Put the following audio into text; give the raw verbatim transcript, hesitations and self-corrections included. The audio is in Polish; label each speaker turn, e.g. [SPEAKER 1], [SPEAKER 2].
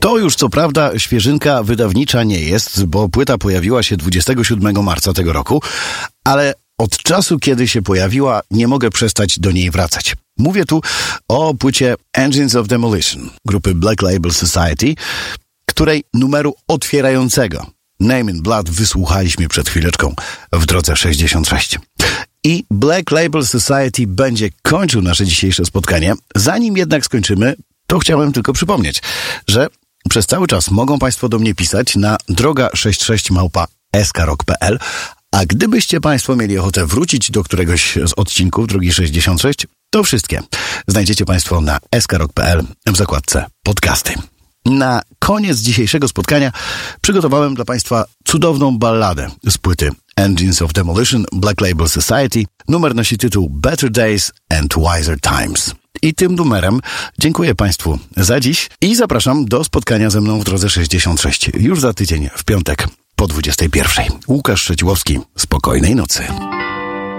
[SPEAKER 1] To już co prawda świeżynka wydawnicza nie jest, bo płyta pojawiła się dwudziestego siódmego marca tego roku, ale od czasu, kiedy się pojawiła, nie mogę przestać do niej wracać. Mówię tu o płycie Engines of Demolition grupy Black Label Society, której numeru otwierającego Name in Blood wysłuchaliśmy przed chwileczką w drodze sześćdziesiąt sześć. I Black Label Society będzie kończył nasze dzisiejsze spotkanie. Zanim jednak skończymy, to chciałem tylko przypomnieć, że przez cały czas mogą Państwo do mnie pisać na droga sześćdziesiąt sześć małpa s k rock kropka p l, a gdybyście Państwo mieli ochotę wrócić do któregoś z odcinków Drogi sześćdziesiąt sześć, to wszystkie znajdziecie Państwo na s k rock kropka p l w zakładce podcasty. Na koniec dzisiejszego spotkania przygotowałem dla Państwa cudowną balladę z płyty Engines of Demolition Black Label Society. Numer nosi tytuł Better Days and Wiser Times. I tym numerem dziękuję Państwu za dziś i zapraszam do spotkania ze mną w drodze sześćdziesiąt sześć już za tydzień w piątek po dwudziestej pierwszej. Łukasz Trzeciłowski. Spokojnej nocy.